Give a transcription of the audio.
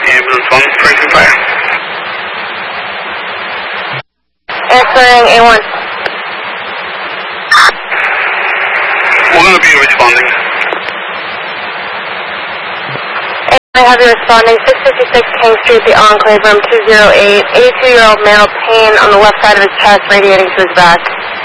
Ambulance 1, Franklin Fire. Answering A1. We're going to be responding. I have you responding 656 King Street, the Enclave, room 208. 82-year-old male, pain on the left side of his chest, radiating to his back.